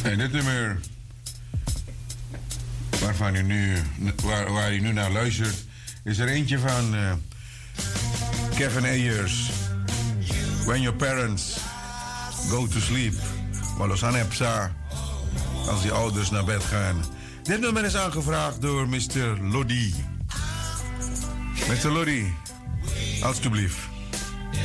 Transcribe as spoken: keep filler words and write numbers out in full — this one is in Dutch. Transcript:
En dit nummer, waarvan u nu, waar, waar u nu naar luistert, is er eentje van uh, Kevin Ayers. When your parents go to sleep. Walosane als die ouders naar bed gaan. Dit nummer is aangevraagd door mister Lodi. mister Lodi, alstublieft.